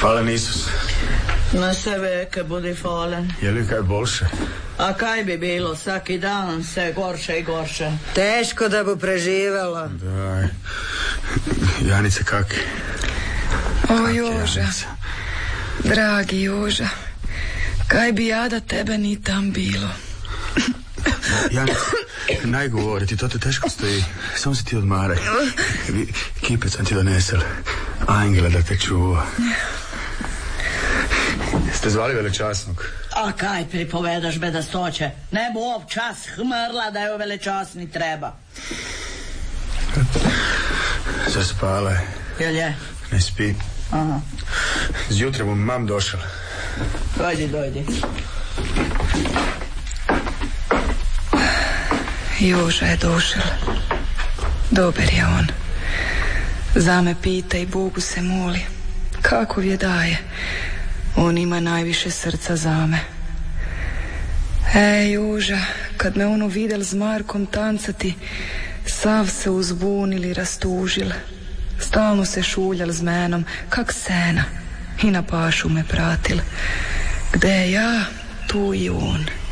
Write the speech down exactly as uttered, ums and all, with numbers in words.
Hvala Isus. Na sve veke budi falen. Je li kaj boljše? A kaj bi bilo, svaki dan sve gorše i gorše. Teško da bu preživjela. Da, Janice kak? O Joža, dragi Joža, kaj bi ja da tebe ni tam bilo. Janice, naj govoriti, to te teško stoji. Samo se ti odmaraj. Kipec sam ti donesel. Angela da te čuva. Ste zvali velečasnog? A kaj pripovedaš bedastoće? Ne bu ov čas hmrla da je velečasni treba. Zaspala je. Jel je? Ne spi. Aha. Zjutra mu mam došla. Dojdi, dojdi. Joža je došel. Dober je on. Za me pita i Bogu se moli. Kako je daje. On ima najviše srca za me. E, Joža, kad me ono videl s Markom tancati, sav se uzbunil i rastužil. Stalno se šuljal s menom, kak sena. I na pašu me pratil. Gde ja, tu i on.